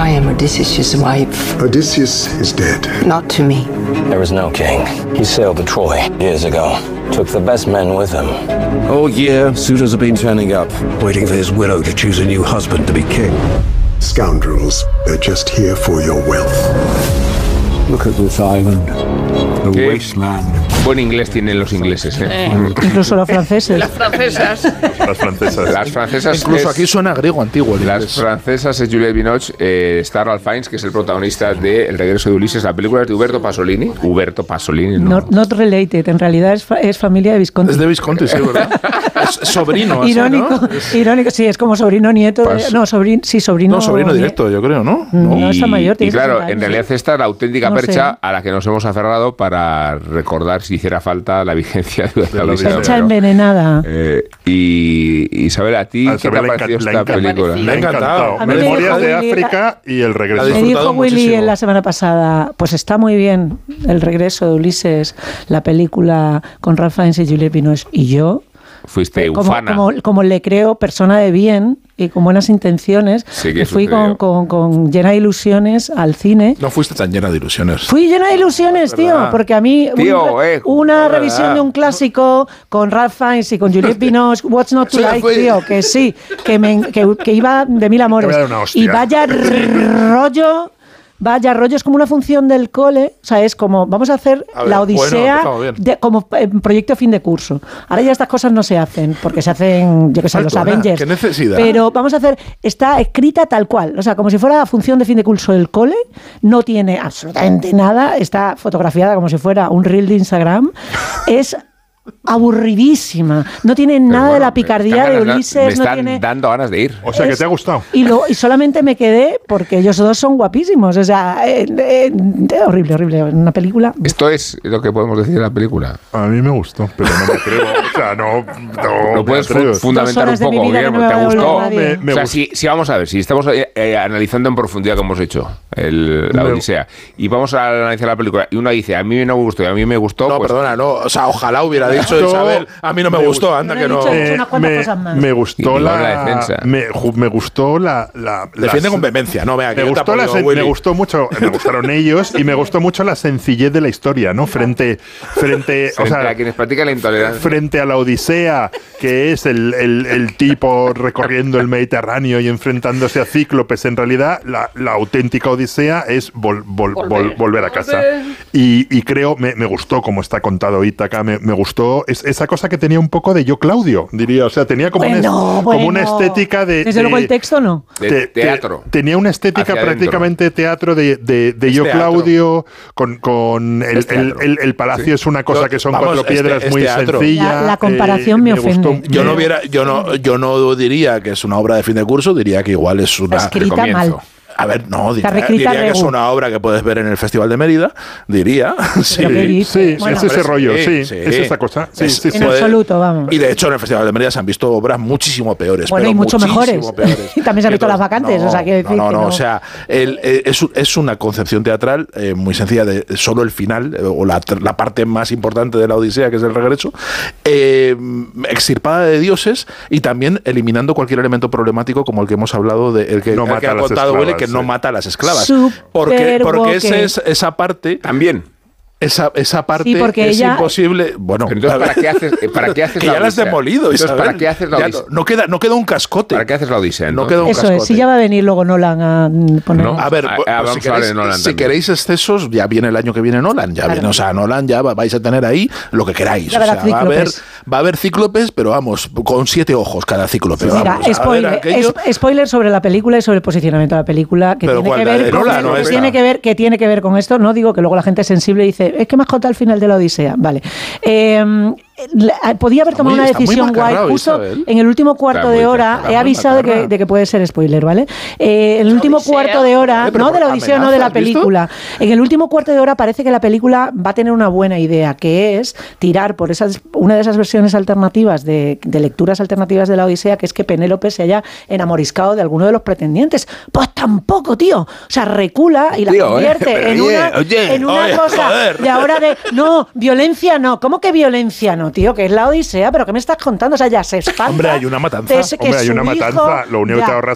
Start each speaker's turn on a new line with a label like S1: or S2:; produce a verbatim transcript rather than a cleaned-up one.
S1: I am Odysseus' wife.
S2: Odysseus is dead.
S1: Not to me.
S3: There is no king. He sailed to Troy years ago. Took the best men with him.
S4: All year, suitors have been turning up, waiting for his widow to choose a new husband to be king.
S2: Scoundrels, they're just here for your wealth.
S4: Look at this island, the
S5: ¿Qué
S4: wasteland.
S5: buen inglés tienen los ingleses, ¿eh?
S6: Eh, incluso los franceses.
S7: Las francesas.
S8: Las francesas.
S5: Las francesas.
S9: Incluso
S5: es,
S9: aquí suena griego antiguo. El
S5: Las
S9: inglés.
S5: francesas es Juliette Binoche, eh, está Ralph Fiennes, que es el protagonista de El regreso de Ulises. La película es de Uberto Pasolini. Uberto Pasolini, ¿no?
S6: Not, not related, en realidad es, fa- es familia de Visconti.
S9: Es de Visconti, sí, ¿verdad? Es sobrino, así,
S6: Irónico,
S9: ¿no?
S6: irónico, sí, es como sobrino nieto. De,
S5: Pas-
S6: no, sobrino, sí, sobrino.
S9: No, sobrino
S6: nie-
S9: directo, yo creo, ¿no?
S6: No, está mayor,
S5: Y
S6: tiene
S5: claro,
S6: sesenta
S5: en
S6: años.
S5: realidad esta es la auténtica
S6: No
S5: percha
S6: sé.
S5: a la que nos hemos aferrado para recordar si hiciera falta la vigencia de la Odisea de
S6: Percha
S5: Homero.
S6: envenenada.
S5: Eh, y Isabel, ¿a ti
S8: A
S5: qué te
S8: Isabel
S5: ha
S8: le
S5: parecido
S8: encan- le
S5: esta
S8: encan-
S5: película?
S8: Le ha encantado.
S6: A mí me
S8: Memorias
S6: dijo
S8: de
S6: Willy-
S8: África y el regreso.
S9: La
S6: Me
S9: disfrutado
S6: dijo Willy
S9: muchísimo.
S6: la semana pasada, pues está muy bien el regreso de Ulises, la película con Ralph Fiennes y Juliette Binoche. Y yo,
S5: Fuiste
S6: como,
S5: ufana.
S6: como, como le creo persona de bien y con buenas intenciones,
S5: Sí, que
S6: me fui con,
S5: sucedió.
S6: con, con llena de ilusiones al cine.
S9: No fuiste tan llena de ilusiones.
S6: Fui llena de ilusiones, tío,
S9: verdad.
S6: porque a mí
S5: Tío,
S6: un-
S5: eh,
S6: una
S9: verdad.
S6: revisión de un clásico con Ralph Fiennes y con Juliette Binoche, What's Not to
S9: O sea,
S6: Like,
S9: fue-
S6: tío, que sí, que, me, que, que iba de mil amores.
S8: Te voy a dar una hostia.
S6: Y vaya rollo, vaya rollo, es como una función del cole, o sea, es como, vamos a hacer
S9: A ver,
S6: la
S9: bueno,
S6: Odisea
S9: empezamos bien.
S6: de- como eh, proyecto fin de curso. Ahora ya estas cosas no se hacen, porque se hacen, yo que sé, los
S9: Faltona,
S6: Avengers.
S9: ¿qué necesidad?
S6: Pero vamos a hacer, está escrita tal cual, o sea, como si fuera función de fin de curso del cole, no tiene absolutamente nada, está fotografiada como si fuera un reel de Instagram, es aburridísima, no tiene
S5: Pero
S6: nada de
S5: bueno,
S6: la
S5: me
S6: picardía
S5: están
S6: de
S5: ganas-
S6: Ulises,
S5: Me
S6: no
S5: están
S6: tiene...
S5: dando ganas de ir.
S8: O sea, que
S6: Es-
S8: te ha gustado.
S6: Y, lo, y solamente me quedé porque ellos dos son guapísimos. O sea, eh, eh, horrible, horrible. Una película.
S5: Esto es lo que podemos decir de la película.
S8: A mí me gustó, pero no me atrevo. O sea, no. No,
S5: Lo
S8: me
S5: puedes
S8: atrevo.
S5: fu- fundamentar un
S6: Dos horas de
S5: poco,
S6: mi vida que
S5: Guillermo.
S6: no me
S5: ¿Te
S6: va a devolver
S5: gustó?
S6: nadie.
S8: Me- me
S5: o sea,
S8: gustó.
S5: si, si vamos a ver, si estamos eh, eh, analizando en profundidad como hemos hecho el, la
S8: Me-
S5: Odisea y vamos a analizar la película y uno dice a mí no me gustó y a mí me gustó,
S9: No,
S5: pues,
S9: perdona, no. O sea, ojalá hubiera dicho
S8: No,
S9: Isabel. A mí no me
S8: me
S9: gustó, anda
S6: No
S9: que
S6: he
S9: no.
S6: dicho-
S8: Eh,
S6: unas cuantas
S8: me,
S6: cosas más.
S8: me
S5: Y
S8: gustó
S5: luego
S8: la,
S5: la defensa.
S8: Me, ju- me gustó la, la
S9: Defiende
S8: las-
S9: con vehemencia, no, vea, que
S8: me
S9: yo te
S8: gustó, la
S9: apoyo,
S8: sen-
S9: Willy.
S8: me gustó mucho, me gustaron ellos y me gustó mucho la sencillez de la historia, ¿no? Frente, frente, o
S5: frente
S8: sea,
S5: a quienes practican la intolerancia.
S8: frente a la Odisea, que es el, el- el tipo recorriendo el Mediterráneo y enfrentándose a cíclopes, en realidad la, la auténtica Odisea es vol- vol- vol-
S7: Volver.
S8: volver a casa.
S7: Volver.
S8: Y, y creo, me, me gustó como está contado Ítaca, me, me gustó es- esa cosa que tenía un poco de Yo Claudio, diría, o sea, tenía como,
S6: Bueno,
S8: una, como una
S6: bueno.
S8: estética de...
S6: Desde
S8: de-
S6: luego el texto no.
S5: De
S8: te- te-
S5: teatro.
S8: tenía una estética
S5: Hacia
S8: prácticamente teatro de, de, de
S9: Es
S8: Yo
S9: teatro.
S8: Claudio, con, con el,
S9: Es teatro.
S8: el- el- el palacio es una cosa
S9: Yo-
S8: que son
S9: vamos,
S8: cuatro
S9: este-
S8: piedras
S9: es
S8: muy
S9: teatro.
S8: sencilla.
S6: La- la comparación
S8: eh,
S6: me
S8: gustó-
S6: ofende.
S9: Yo no
S8: me-
S9: hubiera, yo no, yo no diría que es una obra de fin de curso, diría que igual es una.
S6: Escrita
S5: comienzo.
S6: mal.
S9: A ver, no,
S6: Está
S9: diría,
S6: reescrita
S9: diría que es
S6: regu.
S9: una obra que puedes ver en el Festival de Mérida, diría. Sí,
S6: Pero qué
S8: Sí,
S6: dices.
S8: sí,
S6: Bueno,
S8: es ese
S9: Hombre,
S8: rollo, sí,
S9: sí.
S8: es esa cosa. Sí,
S9: Es-
S8: sí, sí.
S6: En absoluto, vamos.
S9: Y de hecho en el Festival de Mérida se han visto obras muchísimo peores.
S6: Bueno,
S9: pero
S6: y mucho
S9: muchísimo
S6: mejores.
S9: peores.
S6: Y también se han visto
S9: Entonces,
S6: las vacantes,
S9: no,
S6: o sea, quiero decir
S9: No, no,
S6: que
S9: no,
S6: no.
S9: o sea, el- eh, es, es una concepción teatral eh, muy sencilla de solo el final, eh, o la, la parte más importante de la Odisea, que es el regreso, eh, extirpada de dioses y también eliminando cualquier elemento problemático como el que hemos hablado, de, el que,
S8: No
S9: el
S8: mata
S9: que ha
S8: a las
S9: contado
S8: esclavas,
S9: Willy, que no
S8: sí.
S9: mata a las esclavas.
S6: Super
S9: Porque, porque
S6: woke.
S9: ese es, esa parte...
S5: También.
S9: Esa, esa parte
S6: Sí, porque
S9: es
S6: ella-
S9: imposible. Bueno,
S5: Pero entonces,
S9: a ver,
S5: ¿para qué haces, eh, ¿para qué haces
S9: que
S5: la
S9: ya la has
S5: Odisea?
S9: demolido,
S5: Entonces,
S9: Isabel.
S5: ¿para qué haces la
S9: Ya
S5: Odisea?
S9: no, no queda, no queda un cascote.
S5: ¿Para qué haces la Odisea?
S9: No
S5: entonces?
S9: queda un
S6: Eso
S9: cascote.
S6: es, si ya va a venir luego Nolan a mm, poner...
S5: No.
S9: A ver,
S5: Ah,
S9: pues,
S5: ah,
S9: si,
S5: vamos a hablar
S9: queréis,
S5: de Nolan
S9: si
S5: también.
S9: queréis excesos, ya viene el año que viene Nolan. Ya
S6: Claro.
S9: viene, o sea, Nolan ya va- vais a tener ahí lo que queráis.
S6: Ya
S9: O
S6: verá
S9: sea, va a haber,
S6: cíclopes.
S9: va a haber cíclopes, pero vamos, con siete ojos cada cíclope.
S6: Mira,
S9: vamos, a ver
S6: spoiler,
S9: aquello.
S6: es- spoiler sobre la película y sobre el posicionamiento de la película que
S9: Pero
S6: tiene
S9: ¿cuál?
S6: que
S9: ¿La
S6: ver
S9: de
S6: con,
S9: Nolan o
S6: que
S9: esta?
S6: tiene que ver que tiene que ver con esto. No digo que luego la gente es sensible y dice es que me has contado el final de la Odisea. Vale. Eh, la- podía haber
S9: Está
S6: tomado
S9: muy-
S6: una
S9: está muy
S6: decisión guay.
S9: macarrao,
S6: Justo
S9: Isabel.
S6: en el último cuarto
S5: Está
S6: de
S5: muy
S6: hora
S5: macarrao,
S6: he avisado de que,
S9: macarrao.
S6: de que puede ser spoiler, ¿vale? Eh, en el último
S7: Odisea.
S6: cuarto de hora,
S9: Vale, pero
S6: no de la
S9: por
S6: Odisea, no de la
S9: amenaza, ¿has visto?
S6: película. En el último cuarto de hora parece que la película va a tener una buena idea, que es tirar por esas una de esas versiones alternativas de, de lecturas alternativas de la Odisea, que es que Penélope se haya enamoriscado de alguno de los pretendientes. Pues tampoco, tío. O sea, recula y la
S5: Tío, ¿eh?
S6: convierte
S9: Pero
S6: en,
S9: oye,
S6: una,
S9: oye,
S6: en una
S9: oye,
S6: cosa
S9: joder.
S6: de ahora de no, violencia no. ¿Cómo que violencia no, tío? Que es la Odisea, pero ¿qué me estás contando? O sea, ya se espanta.
S8: Hombre, hay una matanza.
S6: de ese- que
S8: Hombre, hay
S6: su
S8: una
S6: hijo-
S8: matanza. Lo único que
S6: Ya.
S8: te ahorras